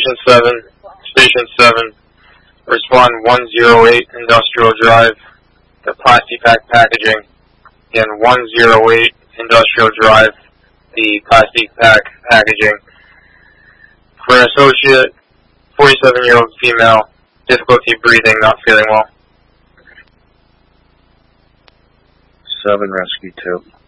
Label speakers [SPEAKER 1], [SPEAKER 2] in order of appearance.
[SPEAKER 1] Station 7, respond 108 Industrial Drive, the Plasti Pack packaging, and 108 Industrial Drive, the Plasti Pack packaging. For an associate, 47-year-old female, difficulty breathing, not feeling well.
[SPEAKER 2] 7 Rescue 2.